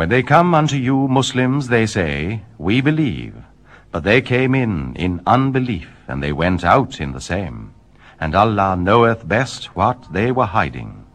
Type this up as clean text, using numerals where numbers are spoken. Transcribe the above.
When they come unto you Muslims, they say, We believe. But they came in unbelief, and they went out in the same. And Allah knoweth best what they were hiding.